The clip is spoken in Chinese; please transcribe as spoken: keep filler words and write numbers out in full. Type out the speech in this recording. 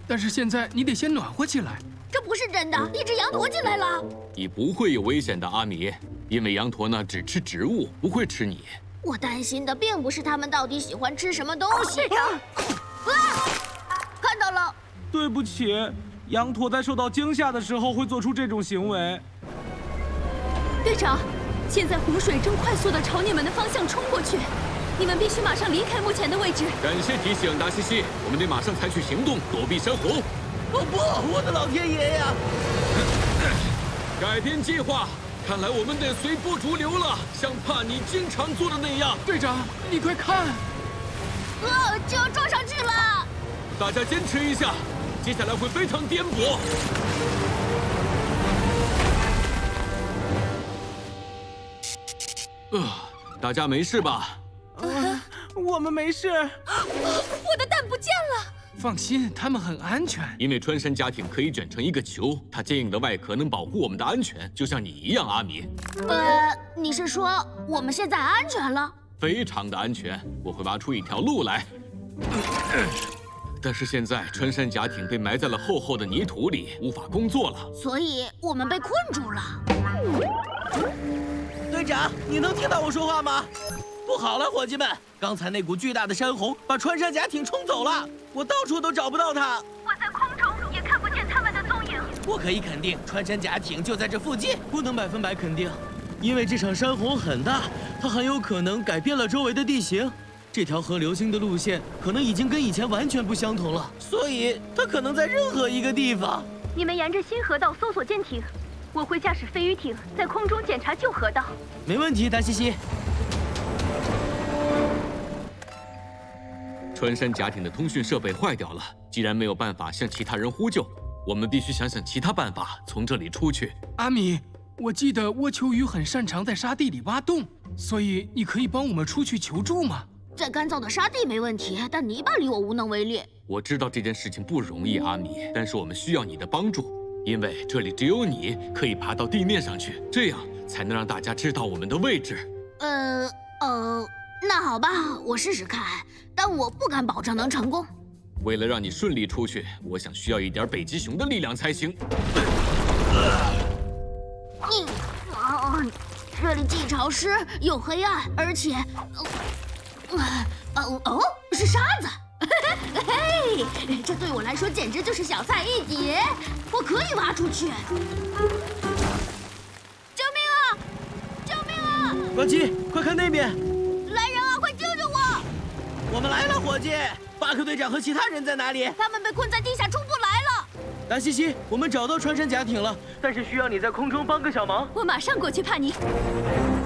但是现在你得先暖和起来。 这不是真的，一只羊驼进来了。 你不会有危险的，阿米，因为羊驼呢只吃植物，不会吃你。 我担心的并不是他们到底喜欢吃什么东西。队长，啊，看到了。 对不起，羊驼在受到惊吓的时候会做出这种行为。 队长，现在湖水正快速地朝你们的方向冲过去，你们必须马上离开目前的位置。 感谢提醒，达西西，我们得马上采取行动，躲避山洪。 哦不，我的老天爷呀！ 改变计划，看来我们得随波逐流了，像帕尼经常做的那样。 队长，你快看！ 啊，就要撞上去了！ 大家坚持一下，接下来会非常颠簸。呃，大家没事吧？ 呃，我们没事。 我的蛋不见了。 放心，他们很安全。 因为穿山甲艇可以卷成一个球，它坚硬的外壳能保护我们的安全，就像你一样，阿米。 呃，你是说我们现在安全了？ 非常的安全，我会挖出一条路来。但是现在穿山甲艇被埋在了厚厚的泥土里，无法工作了， 所以我们被困住了。 队长，你能听到我说话吗？不好了，伙计们！刚才那股巨大的山洪把穿山甲艇冲走了，我到处都找不到它。 我在空中也看不见他们的踪影。 我可以肯定，穿山甲艇就在这附近。 不能百分百肯定，因为这场山洪很大，它很有可能改变了周围的地形。这条河流经的路线可能已经跟以前完全不相同了， 所以它可能在任何一个地方。 你们沿着新河道搜索舰艇，我会驾驶飞鱼艇在空中检查旧河道。 没问题，达西西。 穿山甲艇的通讯设备坏掉了，既然没有办法向其他人呼救，我们必须想想其他办法从这里出去。 阿米，我记得蜗球鱼很擅长在沙地里挖洞，所以你可以帮我们出去求助吗？ 在干燥的沙地没问题，但泥巴里我无能为力。 我知道这件事情不容易，阿米，但是我们需要你的帮助，因为这里只有你可以爬到地面上去，这样才能让大家知道我们的位置。 呃呃，那好吧，我试试看，但我不敢保证能成功。 为了让你顺利出去，我想需要一点北极熊的力量才行。 你，哦，这里既潮湿又黑暗，而且，呃，哦哦，是沙子。嘿，这对我来说简直就是小菜一碟，我可以挖出去。救命啊！救命啊！ 呱唧，快看那边！ 来人啊，快救救我！ 我们来了，伙计。巴克队长和其他人在哪里？ 他们被困在地下，出不来了。 达西西，我们找到穿山甲艇了，但是需要你在空中帮个小忙。 我马上过去，帕尼。